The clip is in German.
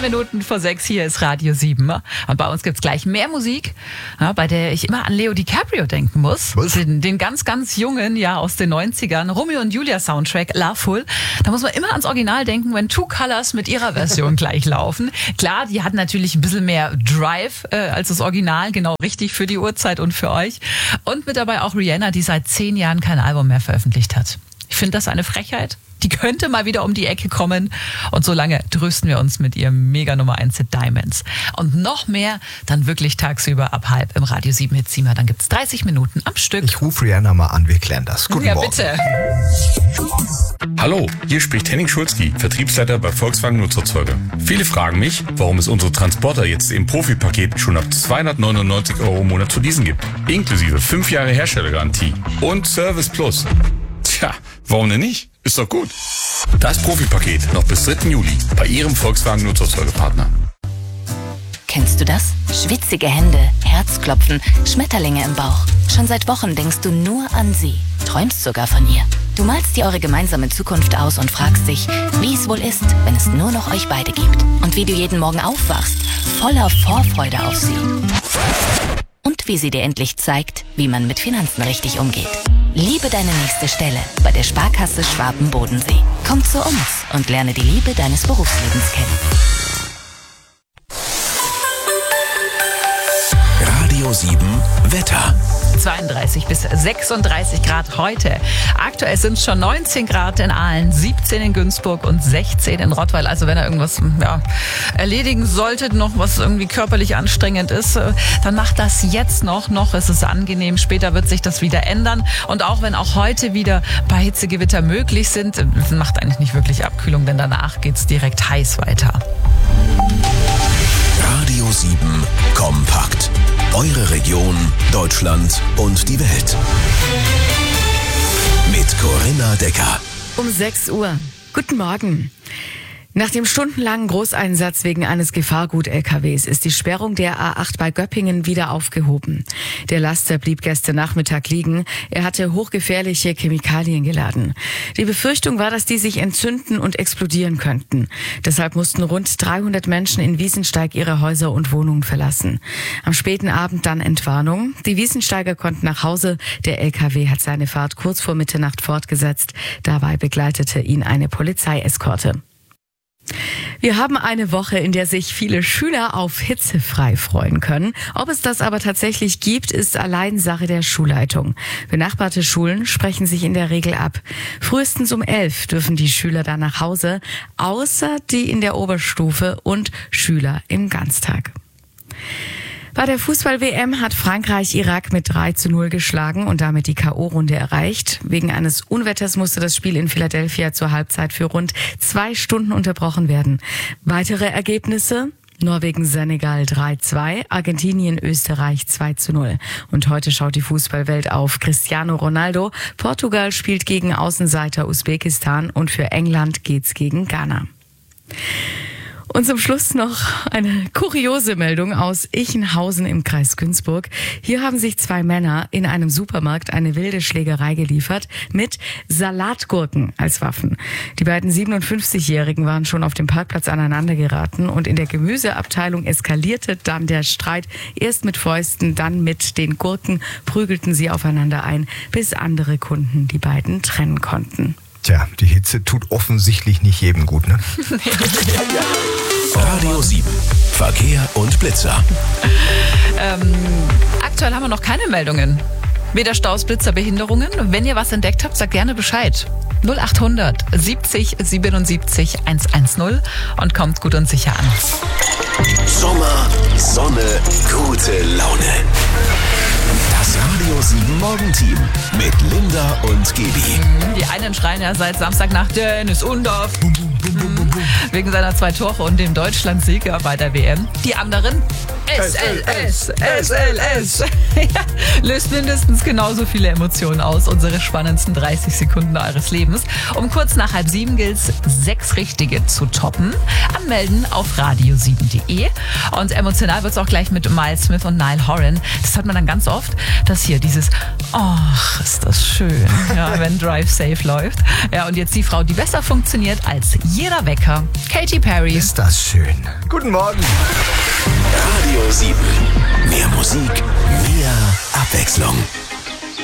Minuten vor 6, hier ist Radio 7. Und bei uns gibt's gleich mehr Musik, bei der ich immer an Leo DiCaprio denken muss. Den ganz, ganz jungen, aus den 90ern, Romeo und Julia Soundtrack, Loveful. Da muss man immer ans Original denken, wenn Two Colors mit ihrer Version gleich laufen. Klar, die hat natürlich ein bisschen mehr Drive als das Original, genau richtig für die Uhrzeit und für euch. Und mit dabei auch Rihanna, die seit 10 Jahren kein Album mehr veröffentlicht hat. Ich finde das eine Frechheit. Die könnte mal wieder um die Ecke kommen. Und solange trösten wir uns mit ihrem Mega Nummer 1 Hit Diamonds. Und noch mehr dann wirklich tagsüber ab 5 im Radio 7 Hit Zimmer. Dann gibt's 30 Minuten am Stück. Ich rufe Rihanna mal an, wir klären das. Guten Morgen. Bitte. Hallo, hier spricht Henning Schulzki, Vertriebsleiter bei Volkswagen Nutzerzeuge. Viele fragen mich, warum es unsere Transporter jetzt im Profipaket schon ab 299 € im Monat zu leasen gibt. Inklusive 5 Jahre Herstellergarantie und Service Plus. Tja, warum denn nicht? Ist doch gut. Das Profipaket noch bis 3. Juli bei Ihrem Volkswagen Nutzerzeugepartner. Kennst du das? Schwitzige Hände, Herzklopfen, Schmetterlinge im Bauch. Schon seit Wochen denkst du nur an sie, träumst sogar von ihr. Du malst dir eure gemeinsame Zukunft aus und fragst dich, wie es wohl ist, wenn es nur noch euch beide gibt. Und wie du jeden Morgen aufwachst, voller Vorfreude auf sie. Und wie sie dir endlich zeigt, wie man mit Finanzen richtig umgeht. Liebe deine nächste Stelle bei der Sparkasse Schwaben-Bodensee. Komm zu uns und lerne die Liebe deines Berufslebens kennen. Radio 7 Wetter. 32 bis 36 Grad heute. Aktuell sind es schon 19 Grad in Aalen, 17 in Günzburg und 16 in Rottweil. Also wenn ihr irgendwas erledigen solltet, noch was irgendwie körperlich anstrengend ist, dann macht das jetzt noch. Noch ist es angenehm. Später wird sich das wieder ändern. Und auch wenn auch heute wieder ein paar Hitzegewitter möglich sind, macht eigentlich nicht wirklich Abkühlung, denn danach geht's direkt heiß weiter. Radio 7 kompakt. Eure Region, Deutschland und die Welt. Mit Corinna Decker. Um 6 Uhr. Guten Morgen. Nach dem stundenlangen Großeinsatz wegen eines Gefahrgut-LKWs ist die Sperrung der A8 bei Göppingen wieder aufgehoben. Der Laster blieb gestern Nachmittag liegen. Er hatte hochgefährliche Chemikalien geladen. Die Befürchtung war, dass die sich entzünden und explodieren könnten. Deshalb mussten rund 300 Menschen in Wiesensteig ihre Häuser und Wohnungen verlassen. Am späten Abend dann Entwarnung. Die Wiesensteiger konnten nach Hause. Der LKW hat seine Fahrt kurz vor Mitternacht fortgesetzt. Dabei begleitete ihn eine Polizeieskorte. Wir haben eine Woche, in der sich viele Schüler auf hitzefrei freuen können. Ob es das aber tatsächlich gibt, ist allein Sache der Schulleitung. Benachbarte Schulen sprechen sich in der Regel ab. Frühestens um 11 dürfen die Schüler dann nach Hause, außer die in der Oberstufe und Schüler im Ganztag. Bei der Fußball-WM hat Frankreich Irak mit 3:0 geschlagen und damit die K.O.-Runde erreicht. Wegen eines Unwetters musste das Spiel in Philadelphia zur Halbzeit für rund 2 Stunden unterbrochen werden. Weitere Ergebnisse: Norwegen-Senegal 3:2, Argentinien-Österreich 2:0. Und heute schaut die Fußballwelt auf Cristiano Ronaldo. Portugal spielt gegen Außenseiter Usbekistan und für England geht's gegen Ghana. Und zum Schluss noch eine kuriose Meldung aus Ichenhausen im Kreis Günzburg. Hier haben sich 2 Männer in einem Supermarkt eine wilde Schlägerei geliefert mit Salatgurken als Waffen. Die beiden 57-Jährigen waren schon auf dem Parkplatz aneinander geraten und in der Gemüseabteilung eskalierte dann der Streit. Erst mit Fäusten, dann mit den Gurken prügelten sie aufeinander ein, bis andere Kunden die beiden trennen konnten. Tja, die Hitze tut offensichtlich nicht jedem gut, ne? Radio 7. Verkehr und Blitzer. Aktuell haben wir noch keine Meldungen. Weder Staus, Blitzer, Behinderungen. Wenn ihr was entdeckt habt, sagt gerne Bescheid. 0800 70 77 110 und kommt gut und sicher an. Sommer, Sonne, gute Laune. Das Radio 7 Morgenteam mit Linda und Gaby. Die einen schreien ja seit Samstag nach Dennis Undorf. Wegen seiner 2 Tore und dem Deutschlandsieger bei der WM. Die anderen SLS. Ja, löst mindestens genauso viele Emotionen aus. Unsere spannendsten 30 Sekunden eures Lebens. Um kurz nach 6:30 gilt's 6 Richtige zu toppen. Anmelden auf radio7.de. Und emotional wird's auch gleich mit Miles Smith und Niall Horan. Das hört man dann ganz oft, dass hier dieses "Ach, ist das schön", ja, wenn Drive Safe läuft. Ja, und jetzt die Frau, die besser funktioniert als jeder Wecker. Katy Perry. Ist das schön. Guten Morgen. Radio 7. Mehr Musik, mehr Abwechslung.